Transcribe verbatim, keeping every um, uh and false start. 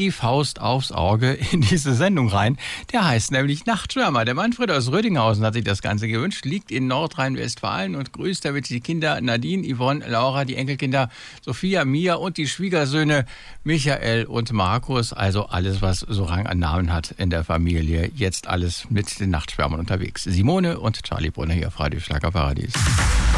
die Faust aufs Auge in diese Sendung rein. Der heißt nämlich Nachtschwärmer. Der Manfred aus Rödinghausen hat sich das Ganze gewünscht, liegt in Nordrhein-Westfalen und grüßt damit die Kinder Nadine, Yvonne, Laura, die Enkelkinder Sophia, Mia und die Schwiegersöhne Michael und Markus. Also alles, was so Rang an Namen hat in der Familie. Jetzt alles mit den Nachtschwärmern unterwegs. Simone und Charlie Brunner hier auf Radio Schlagerparadies.